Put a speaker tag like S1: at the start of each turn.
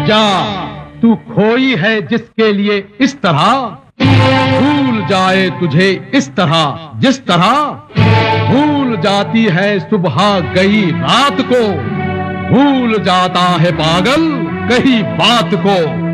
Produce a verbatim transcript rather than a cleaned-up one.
S1: जा, तू खोई है जिसके लिए इस तरह, भूल जाए तुझे इस तरह जिस तरह भूल जाती है सुबह गई रात को, भूल जाता है पागल कही बात को।